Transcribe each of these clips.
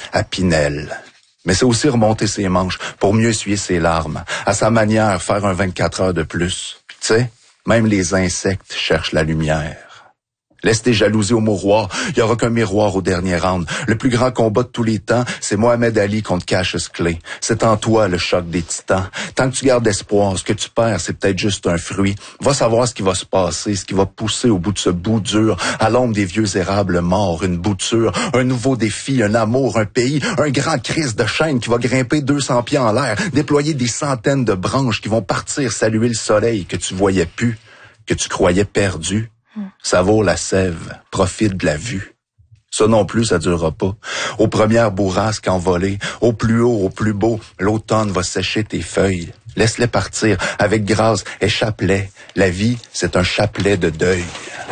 à Pinel. Mais c'est aussi remonter ses manches pour mieux essuyer ses larmes. À sa manière, faire un 24 heures de plus. Tu sais, même les insectes cherchent la lumière. Laisse tes jalousies au mouroir, il y aura qu'un miroir au dernier round. Le plus grand combat de tous les temps, c'est Mohamed Ali contre Cassius Clay. C'est en toi le choc des titans. Tant que tu gardes espoir, ce que tu perds, c'est peut-être juste un fruit. Va savoir ce qui va se passer, ce qui va pousser au bout de ce bout dur, à l'ombre des vieux érables morts, une bouture, un nouveau défi, un amour, un pays, un grand Christ de chêne qui va grimper 200 pieds en l'air, déployer des centaines de branches qui vont partir saluer le soleil que tu voyais plus, que tu croyais perdu. Savoure la sève, profite de la vue. Ça non plus, ça durera pas. Aux premières bourrasques envolées, au plus haut, au plus beau, l'automne va sécher tes feuilles. Laisse-les partir, avec grâce, échappe-les. La vie, c'est un chapelet de deuil.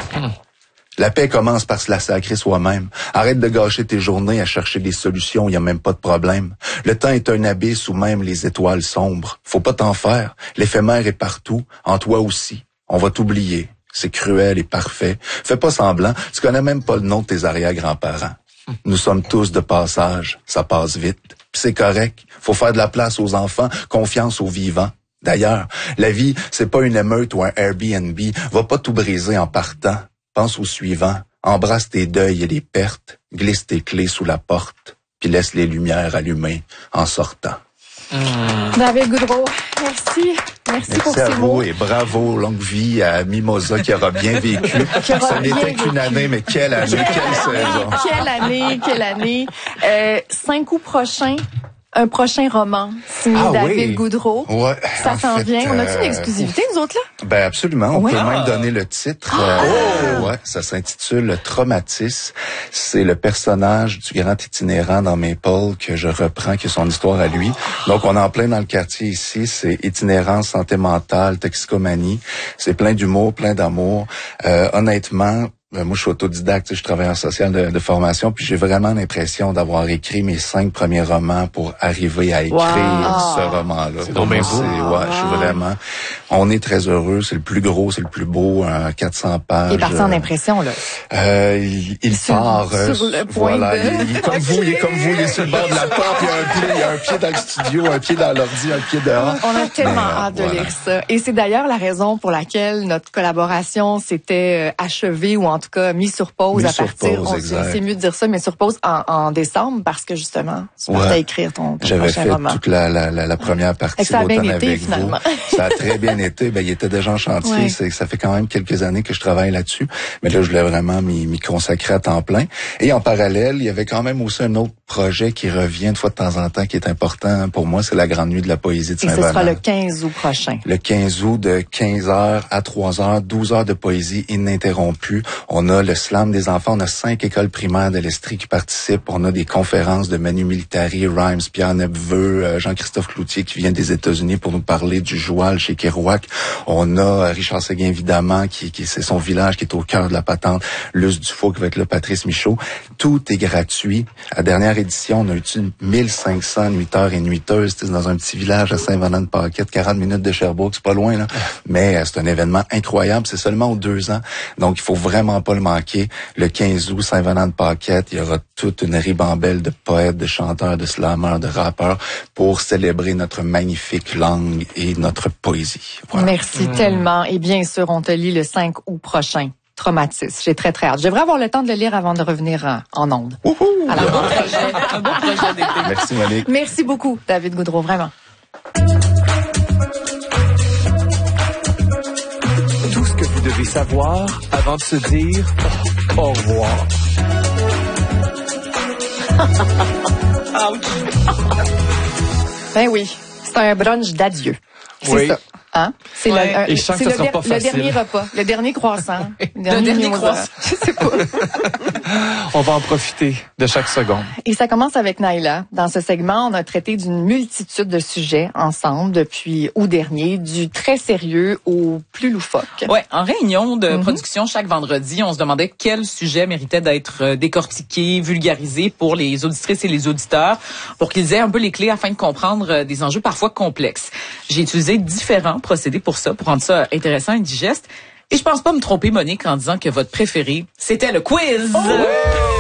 La paix commence par se la sacrer soi-même. Arrête de gâcher tes journées à chercher des solutions, il y a même pas de problème. Le temps est un abysse où même les étoiles sombrent. Faut pas t'en faire, l'éphémère est partout, en toi aussi. On va t'oublier. C'est cruel et parfait. Fais pas semblant, tu connais même pas le nom de tes arrière-grands-parents. Nous sommes tous de passage, ça passe vite. Puis c'est correct, faut faire de la place aux enfants, confiance aux vivants. D'ailleurs, la vie, c'est pas une émeute ou un Airbnb. Va pas tout briser en partant. Pense au suivant. Embrasse tes deuils et les pertes. Glisse tes clés sous la porte. Puis laisse les lumières allumées en sortant. David Goudreau, merci. Merci pour ces mots. Et bravo, longue vie à Mimosa qui aura bien vécu. Ça n'était qu'une année, mais quelle année, quelle année. 5 août prochain, un prochain roman signé David Goudreau. Ouais. Ça s'en vient. On a-tu une exclusivité, nous autres, là? Ben absolument. On peut même donner le titre. Ouais, ça s'intitule Traumatis. C'est le personnage du grand itinérant dans Maple que je reprends, qui est son histoire à lui. Donc, on est en plein dans le quartier ici. C'est itinérance, santé mentale, toxicomanie. C'est plein d'humour, plein d'amour. Honnêtement, moi, je suis autodidacte, je travaille en social de formation, puis j'ai vraiment l'impression d'avoir écrit mes 5 premiers romans pour arriver à écrire ce roman-là. C'est donc bien beau. Je suis vraiment... On est très heureux, c'est le plus gros, c'est le plus beau, 400 pages. Il est parti en impression, là. Il part... Sur le point voilà, il est comme vous, il est sur le bord de la porte, il y a un pied dans le studio, un pied dans l'ordi, un pied dehors. On a tellement hâte de lire ça. Et c'est d'ailleurs la raison pour laquelle notre collaboration s'était achevée, ou en tout cas mis sur pause c'est mieux de dire ça, mais sur pause en décembre, parce que justement, tu partais à écrire ton J'avais prochain fait roman. toute la première partie ça a bien d'automne été, avec finalement. vous. Ça a très bien été. Ben, il était déjà en chantier. Ouais. Ça fait quand même quelques années que je travaille là-dessus. Mais là, je voulais vraiment m'y consacrer à temps plein. Et en parallèle, il y avait quand même aussi un autre projet qui revient de fois de temps en temps, qui est important pour moi. C'est la Grande Nuit de la Poésie de Saint-Venant. Et ce sera le 15 août prochain. Le 15 août de 15h à 3h, 12 heures de poésie ininterrompue. On a le slam des enfants. On a 5 écoles primaires de l'Estrie qui participent. On a des conférences de Manu Militari, Rhymes, Pierre Nepveux, Jean-Christophe Cloutier qui vient des États-Unis pour nous parler du joual chez Kerouac. On a Richard Séguin, évidemment, qui c'est son village qui est au cœur de la patente. Luce Dufault qui va être là, Patrice Michaud. Tout est gratuit. À la dernière édition, on a eu 1500 nuiteurs et nuiteuses. C'est dans un petit village à Saint-Venant-de-Paquette, 40 minutes de Sherbrooke, c'est pas loin, là. Mais c'est un événement incroyable. C'est seulement aux 2 ans. Donc, il faut vraiment pas le manquer. Le 15 août, Saint-Venant-de-Paquette, il y aura toute une ribambelle de poètes, de chanteurs, de slameurs, de rappeurs pour célébrer notre magnifique langue et notre poésie. Voilà. Merci tellement. Et bien sûr, on te lit le 5 août prochain. Traumatis. J'ai très hâte. Je devrais avoir le temps de le lire avant de revenir en ondes. Alors, un beau projet d'été. Merci, Monique. Merci beaucoup, David Goudreau, vraiment. Tout ce que vous devez savoir avant de se dire au revoir. Ben oui, c'est un brunch d'adieu. C'est ça. Hein? C'est Et je sens que ça sera pas facile. Le dernier repas, le dernier croissant. Le dernier croissant. Je sais pas. On va en profiter de chaque seconde. Et ça commence avec Naïla. Dans ce segment, on a traité d'une multitude de sujets ensemble depuis août dernier, du très sérieux au plus loufoque. Ouais, en réunion de production chaque vendredi, on se demandait quel sujet méritait d'être décortiqué, vulgarisé pour les auditrices et les auditeurs, pour qu'ils aient un peu les clés afin de comprendre des enjeux parfois complexes. J'ai utilisé différents procédés pour ça, pour rendre ça intéressant et digeste. Et je pense pas me tromper, Monique, en disant que votre préféré, c'était le quiz. Oh oui!